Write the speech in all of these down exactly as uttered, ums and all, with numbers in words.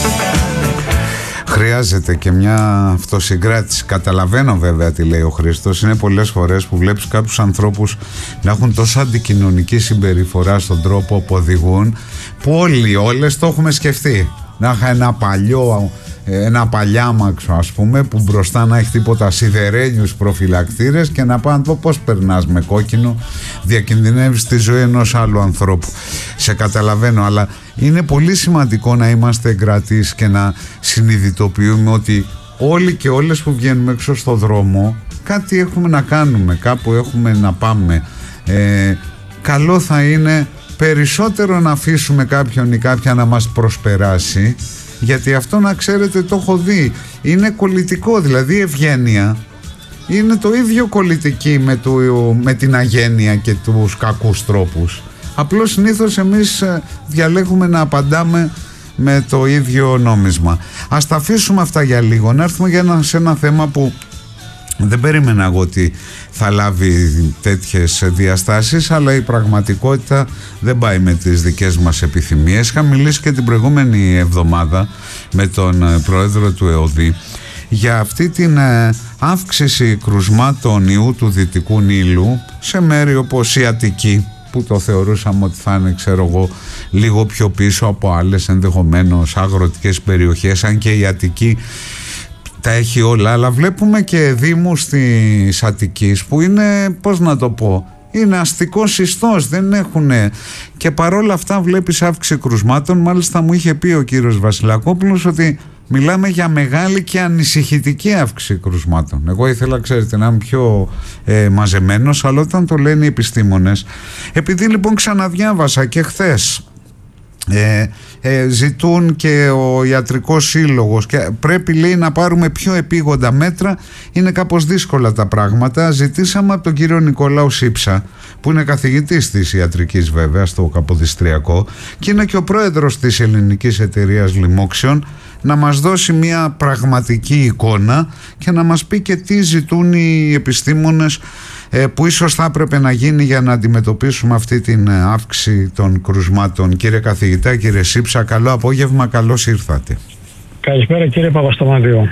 Χρειάζεται και μια αυτοσυγκράτηση. Καταλαβαίνω βέβαια τι λέει ο Χρήστος. Είναι πολλές φορές που βλέπεις κάποιους ανθρώπους να έχουν τόσο αντικοινωνική συμπεριφορά στον τρόπο που οδηγούν, που όλοι όλες το έχουμε σκεφτεί. Να είχα ένα παλιό, ένα παλιάμαξο ας πούμε, που μπροστά να έχει τίποτα σιδερένιους προφυλακτήρες και να πάω να δω πώς περνάς με κόκκινο, διακινδυνεύεις τη ζωή ενός άλλου ανθρώπου. Σε καταλαβαίνω, αλλά είναι πολύ σημαντικό να είμαστε εγκρατείς και να συνειδητοποιούμε ότι όλοι και όλες που βγαίνουμε έξω στο δρόμο κάτι έχουμε να κάνουμε, κάπου έχουμε να πάμε. ε, Καλό θα είναι περισσότερο να αφήσουμε κάποιον ή κάποια να μας προσπεράσει, γιατί αυτό, να ξέρετε, το έχω δει, είναι κολλητικό. Δηλαδή η ευγένεια είναι το ίδιο κολλητική με, το, με την αγένεια και τους κακούς τρόπους. Απλώς συνήθως εμείς διαλέγουμε να απαντάμε με το ίδιο νόμισμα. Ας τα αφήσουμε αυτά για λίγο, να έρθουμε για ένα, σε ένα θέμα που δεν περίμενα εγώ ότι θα λάβει τέτοιες διαστάσεις, αλλά η πραγματικότητα δεν πάει με τις δικές μας επιθυμίες. Είχα μιλήσει και την προηγούμενη εβδομάδα με τον πρόεδρο του ΕΟΔΗ για αυτή την αύξηση κρουσμάτων ιού του Δυτικού Νείλου σε μέρη όπως η Αττική, που το θεωρούσαμε ότι θα είναι, ξέρω εγώ, λίγο πιο πίσω από άλλες ενδεχομένως αγροτικές περιοχές, αν και η Αττική τα έχει όλα, αλλά βλέπουμε και δήμους της Αττικής που είναι, πώς να το πω, είναι αστικός ιστός, δεν έχουν, και παρόλα αυτά βλέπεις αύξηση κρουσμάτων. Μάλιστα μου είχε πει ο κύριος Βασιλακόπουλος ότι μιλάμε για μεγάλη και ανησυχητική αύξηση κρουσμάτων. Εγώ ήθελα, ξέρετε, να είμαι πιο ε, μαζεμένος, αλλά όταν το λένε οι επιστήμονες, επειδή λοιπόν ξαναδιάβασα και χθες, Ε, ε, ζητούν και ο Ιατρικός Σύλλογος και πρέπει, λέει, να πάρουμε πιο επίγοντα μέτρα. Είναι κάπως δύσκολα τα πράγματα. Ζητήσαμε από τον κύριο Νικολάου Σύψα, που είναι καθηγητής της ιατρικής βέβαια στο Καποδιστριακό και είναι και ο πρόεδρος της Ελληνικής Εταιρείας Λοιμόξεων, να μας δώσει μια πραγματική εικόνα και να μας πει και τι ζητούν οι επιστήμονες, που ίσως θα έπρεπε να γίνει για να αντιμετωπίσουμε αυτή την αύξηση των κρουσμάτων. Κύριε καθηγητά, κύριε Σύψα, καλό απόγευμα, καλώς ήρθατε. Καλησπέρα κύριε Παπασταμαντίου.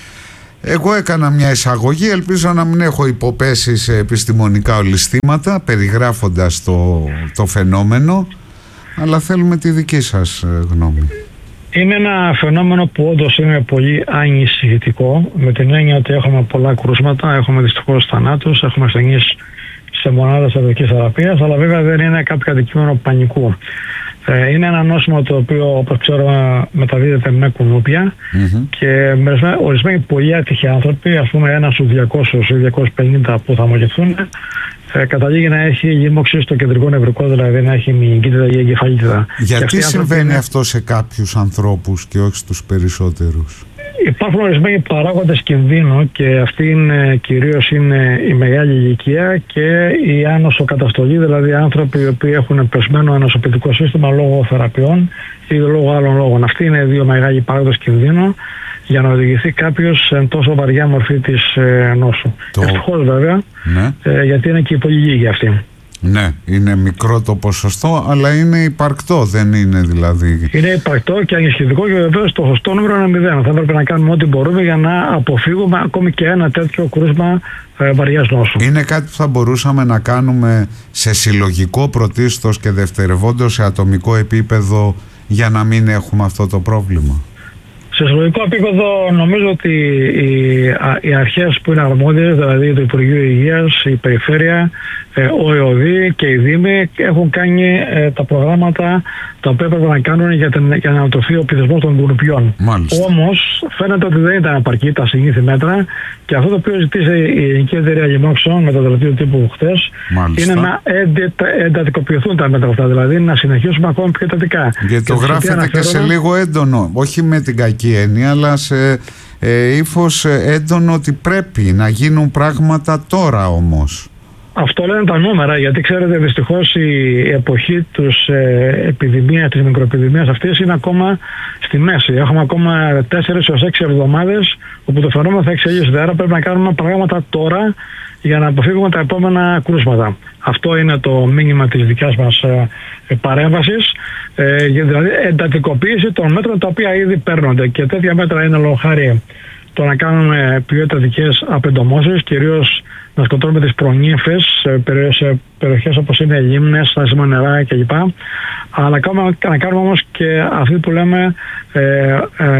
Εγώ έκανα μια εισαγωγή, ελπίζω να μην έχω υποπέσει σε επιστημονικά ολισθήματα περιγράφοντας το, το φαινόμενο, αλλά θέλουμε τη δική σας γνώμη. Είναι ένα φαινόμενο που όντως είναι πολύ ανησυχητικό, με την έννοια ότι έχουμε πολλά κρούσματα, έχουμε δυστυχώς θανάτους, έχουμε ασθενείς σε μονάδες ιατρικής θεραπείας, αλλά βέβαια δεν είναι κάποιο αντικείμενο πανικού. Ε, είναι ένα νόσημα το οποίο, όπως ξέρουμε, μεταδίδεται με κουνούπια mm-hmm. και με ορισμένοι πολύ άτυχοι άνθρωποι, ας πούμε ένα στους διακόσιους ή διακόσιους πενήντα που θα μολυνθούν, ε, καταλήγει να έχει λίμωξη στο κεντρικό νευρικό, δηλαδή να έχει μυϊκίτιδα ή εγκεφαλίτιδα. Γιατί συμβαίνει είναι... αυτό σε κάποιους ανθρώπους και όχι στους περισσότερους? Υπάρχουν ορισμένοι παράγοντες κινδύνου και αυτοί είναι, κυρίως είναι η μεγάλη ηλικία και η άνοσο καταστολή, δηλαδή άνθρωποι οι οποίοι έχουν πεσμένο ανοσοποιητικό σύστημα λόγω θεραπείων ή λόγω άλλων λόγων. Αυτοί είναι δύο μεγάλοι παράγοντες κινδύνου για να οδηγηθεί κάποιος σε τόσο βαριά μορφή της ε, νόσου. Το... Ευτυχώς βέβαια, ναι. ε, γιατί είναι και πολύ λίγοι αυτοί. Ναι, είναι μικρό το ποσοστό, αλλά είναι υπαρκτό, δεν είναι δηλαδή. Είναι υπαρκτό και ανησυχητικό και βεβαίως το σωστό νούμερο είναι μηδέν. Θα έπρεπε να κάνουμε ό,τι μπορούμε για να αποφύγουμε ακόμη και ένα τέτοιο κρούσμα ε, βαριάς νόσου. Είναι κάτι που θα μπορούσαμε να κάνουμε σε συλλογικό πρωτίστως και δευτερευόντως σε ατομικό επίπεδο για να μην έχουμε αυτό το πρόβλημα? Σε συλλογικό επίπεδο νομίζω ότι οι, οι αρχές που είναι αρμόδιες, δηλαδή το Υπουργείο Υγείας, η Περιφέρεια, ο ΕΟΔΗ και οι Δήμοι έχουν κάνει ε, τα προγράμματα τα οποία έπρεπε να κάνουν για, την, για να ανατροφεί ο πληθυσμός των κουνουπιών. Όμως φαίνεται ότι δεν ήταν επαρκή τα συνήθη μέτρα και αυτό το οποίο ζητήσε η Ελληνική Εταιρεία Λοιμόξεων με το δελτίο τύπου χτες είναι να εντατικοποιηθούν τα μέτρα αυτά, δηλαδή να συνεχίσουμε ακόμη πιο εντατικά. Γιατί το γράφετε και σε λίγο έντονο, όχι με την κακή έννοια, αλλά σε ε, ύφος έντονο ότι πρέπει να γίνουν πράγματα τώρα όμως. Αυτό λένε τα νούμερα, γιατί ξέρετε δυστυχώς η εποχή της ε, επιδημίας, της μικροεπιδημίας αυτής είναι ακόμα στη μέση. Έχουμε ακόμα τέσσερις έως έξι εβδομάδες όπου το φαινόμενο θα εξελίσσεται. Άρα πρέπει να κάνουμε πράγματα τώρα για να αποφύγουμε τα επόμενα κρούσματα. Αυτό είναι το μήνυμα της δικιάς μας ε, παρέμβασης, ε, δηλαδή εντατικοποίηση των μέτρων τα οποία ήδη παίρνονται, και τέτοια μέτρα είναι λόγω χάρη το να κάνουμε πιο εντατικές απεντομώσεις, κυρίως να σκοτώνουμε τις προνύμφες σε περιοχές όπως είναι λίμνες, στάσιμα νερά κλπ. Αλλά να κάνουμε όμως και αυτή που λέμε ε, ε,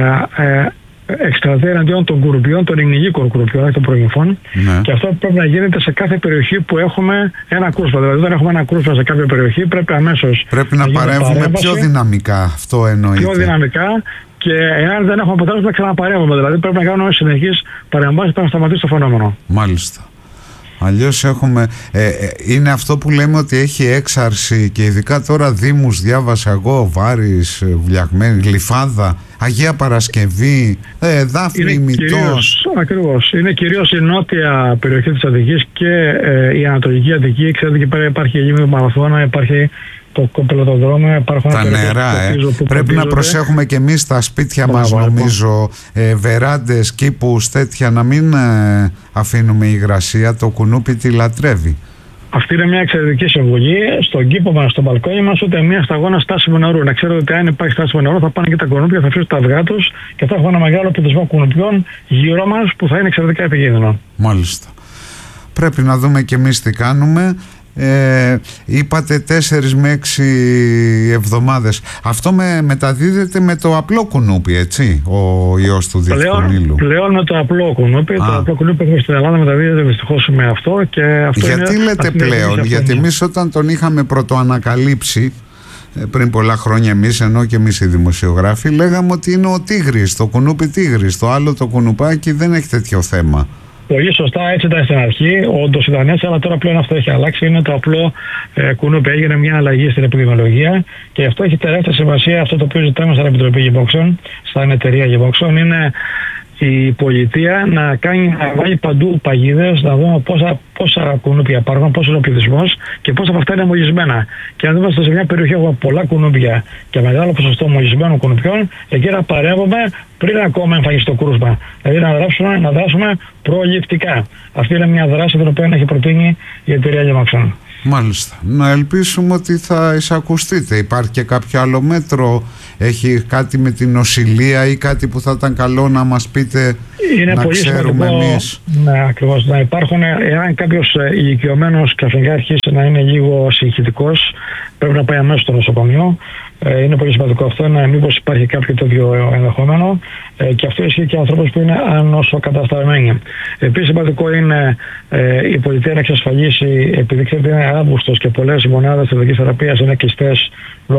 ε, εκστρατεία εναντίον των κουρουπιών, των υγνηγίκων κουρουπιών, των προνυμφών. Ναι. Και αυτό πρέπει να γίνεται σε κάθε περιοχή που έχουμε ένα κρούσμα. Δηλαδή, όταν έχουμε ένα κρούσμα σε κάποια περιοχή, πρέπει αμέσως πρέπει να, να παρέμβουμε πιο δυναμικά. Αυτό εννοείται. Πιο δυναμικά. Και εάν δεν έχουμε αποτέλεσμα, να ξαναπαρέμβουμε. Δηλαδή, πρέπει να κάνουμε συνεχείς παρεμβάσεις para να σταματήσει το φαινόμενο. Μάλιστα. Αλλιώς έχουμε, ε, ε, είναι αυτό που λέμε ότι έχει έξαρση, και ειδικά τώρα δήμους διάβασα εγώ, Βάρης, Βουλιαγμένη, Γλυφάδα, Αγία Παρασκευή, ε, Δάφνη, Μητός. Ακριβώς. Είναι κυρίως η νότια περιοχή της Αττικής και ε, η ανατολική Αττική. Ξέρετε, εκεί πέρα υπάρχει η λίμνη του Μαραθώνα, υπάρχει το κοπελοδρόμιο, υπάρχουν τα νερά, ε. Πρέπει ποτίζονται. Να προσέχουμε και εμείς στα σπίτια Μπράβο, μας, νομίζω, ε, βεράντες, κήπους, τέτοια, να μην ε, αφήνουμε υγρασία. Το κουνούπι τη λατρεύει. Αυτή είναι μια εξαιρετική συμβουλή. Στον κήπο μας, στο μπαλκόνι μας, ούτε μια σταγόνα στάσιμου νερού. Να ξέρετε ότι αν υπάρχει στάσιμο νερό, θα πάνε και τα κουνούπια, θα αφήσουν τα αυγά τους και θα έχουμε ένα μεγάλο πληθυσμό κουνουπιών γύρω μας που θα είναι εξαιρετικά επικίνδυνο. Μάλιστα. Πρέπει να δούμε και εμείς τι κάνουμε. Ε, είπατε τέσσερις με έξι εβδομάδες. Αυτό με, μεταδίδεται με το απλό κουνούπι, έτσι, ο ιός του διευκονήλου. Πλέον, πλέον με το απλό κουνούπι. Το απλό κουνούπι έχουμε στην Ελλάδα μεταδίδεται δυστυχώς με αυτό, και αυτό. Γιατί είναι, λέτε πλέον? Γιατί εμείς όταν τον είχαμε πρωτοανακαλύψει πριν πολλά χρόνια, εμείς, ενώ και εμείς οι δημοσιογράφοι, λέγαμε ότι είναι ο τίγρης, το κουνούπι τίγρης. Το άλλο το κουνουπάκι δεν έχει τέτοιο θέμα. Πολύ σωστά, έτσι ήταν στην αρχή. Όντως ήταν έτσι, αλλά τώρα πλέον αυτό έχει αλλάξει. Είναι το απλό ε, κουνούπι. Έγινε μια αλλαγή στην επιδημιολογία, και αυτό έχει τεράστια σημασία. Αυτό το οποίο ζητάμε σαν Επιτροπή Γεμόξεων, σαν εταιρεία Γεμόξεων, είναι η πολιτεία να κάνει, να βάλει παντού παγίδες, να δούμε πόσα, πόσα κουνούπια υπάρχουν, πόσο είναι ο πληθυσμός και πόσα από αυτά είναι μολυσμένα. Και αν είμαστε σε μια περιοχή που έχουμε πολλά κουνούπια και μεγάλο ποσοστό μολυσμένων κουνουπιών, εκεί να παρέμβουμε πριν ακόμα εμφανιστεί το κρούσμα. Δηλαδή να δράσουμε, να δράσουμε προληπτικά. Αυτή είναι μια δράση την οποία έχει προτείνει η εταιρεία Γεμόξεων. Μάλιστα. Να ελπίσουμε ότι θα εισακουστείτε. Υπάρχει και κάποιο άλλο μέτρο? Έχει κάτι με την νοσηλεία ή κάτι που θα ήταν καλό να μας πείτε? Είναι να πολύ ξέρουμε εμείς? Ναι, ακριβώς. Να υπάρχουν, εάν κάποιος ηλικιωμένος ξαφνικά αρχίσει να είναι λίγο συγχυτικός, πρέπει να πάει αμέσως στο νοσοκομείο. Ε, είναι πολύ σημαντικό αυτό, να μήπως υπάρχει κάποιο τέτοιο ενδεχόμενο, ε, και αυτό ισχύει και ανθρώπους που είναι ανοσοκατασταλμένοι. Επίσης σημαντικό είναι ε, η πολιτεία να εξασφαλίσει, επειδή ξέρετε είναι Αύγουστος και πολλές μονάδες θεραπείας είναι κλειστές